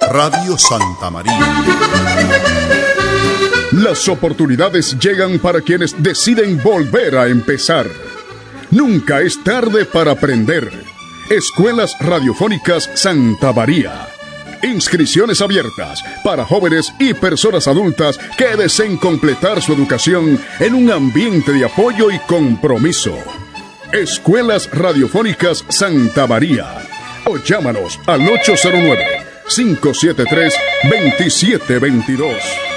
Radio Santa María. Las oportunidades llegan para quienes deciden volver a empezar. Nunca es tarde para aprender. Escuelas Radiofónicas Santa María. Inscripciones abiertas para jóvenes y personas adultas que deseen completar su educación en un ambiente de apoyo y compromiso. Escuelas Radiofónicas Santa María. O llámanos al 809-573-2722.